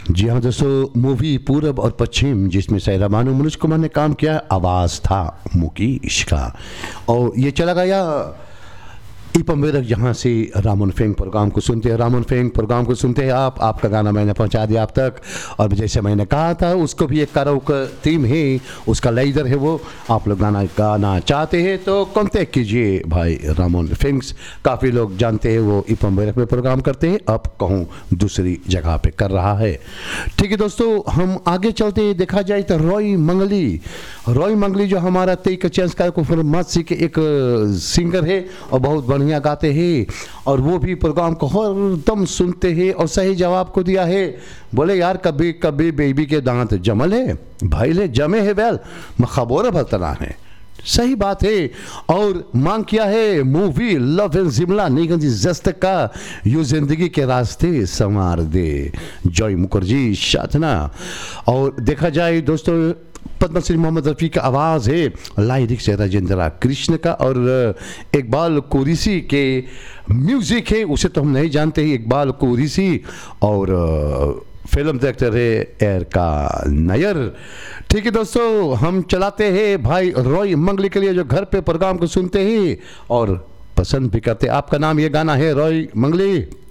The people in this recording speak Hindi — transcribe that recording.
जी हाँ दोस्तों, मूवी पूरब और पश्चिम जिसमें सैरा बानू मनोज कुमार ने काम किया, आवाज़ था मुकेश का। और ये चला गया ईपम वेरक, जहाँ से रामन फेंग प्रोग्राम को सुनते हैं। रामन फेंग प्रोग्राम को सुनते हैं आप, आपका गाना मैंने पहुंचा दिया आप तक। और जैसे मैंने कहा था, उसको भी एक कराओके थीम है, उसका लेजर है वो। आप लोग गाना चाहते हैं तो कांटेक्ट कीजिए भाई रामन फेंग्स। काफ़ी लोग जानते हैं वो ईपम वेरक में प्रोग्राम करते हैं, अब कहूँ दूसरी जगह पे कर रहा है। ठीक है दोस्तों, हम आगे चलते देखा जाए तो रॉय मंगली जो हमारा तेईक चेंस का मत्स्य के एक सिंगर है और बहुत बढ़िया गाते हैं। और वो भी प्रोग्राम को हरदम सुनते हैं और सही जवाब को दिया है। बोले यार कभी कभी बेबी के दांत जमल है, भाई ले जमे है बैल मखबोर भरतना है। सही बात है। और मांग किया है मूवी लव एंड जिमला निगंजी जस्त का, यू जिंदगी के रास्ते संवार दे, जॉय मुखर्जी साधना। और देखा जाए दोस्तों, पद्मश्री मोहम्मद रफ़ी का आवाज़ है, लाइरिक्स से राजेंद्र कृष्ण का, और इकबाल कुरैशी के म्यूज़िक है, उसे तो हम नहीं जानते ही, इकबाल कुरैशी। और फिल्म डायरेक्टर है एर का नायर। ठीक है दोस्तों, हम चलाते हैं भाई रॉय मंगली के लिए जो घर पे प्रोग्राम को सुनते ही और पसंद भी करते। आपका नाम ये गाना है रॉय मंगली।